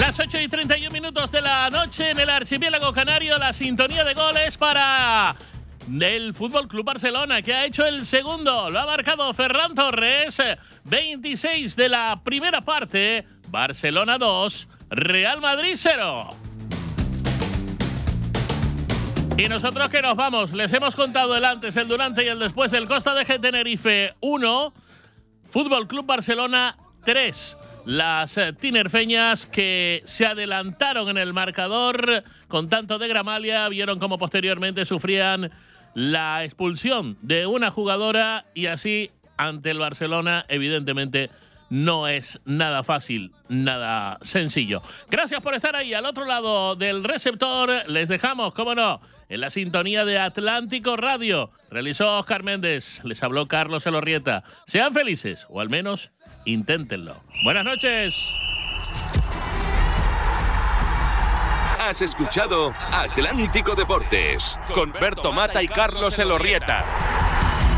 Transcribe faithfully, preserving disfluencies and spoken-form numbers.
Las ocho y treinta y un minutos de la noche en el archipiélago canario, la sintonía de goles para el Fútbol Club Barcelona, que ha hecho el segundo. Lo ha marcado Ferran Torres, veintiséis de la primera parte. Barcelona dos, Real Madrid cero. Y nosotros que nos vamos, les hemos contado el antes, el durante y el después del Costa de Tenerife uno, Fútbol Club Barcelona tres. Las tinerfeñas que se adelantaron en el marcador con tanto de Gramalia, vieron cómo posteriormente sufrían la expulsión de una jugadora y así ante el Barcelona evidentemente no es nada fácil, nada sencillo. Gracias por estar ahí al otro lado del receptor. Les dejamos, cómo no, en la sintonía de Atlántico Radio. Realizó Óscar Méndez, les habló Carlos Elorrieta. Sean felices, o al menos inténtenlo. Buenas noches. Has escuchado Atlántico Deportes con Berto Mata y Carlos Elorrieta.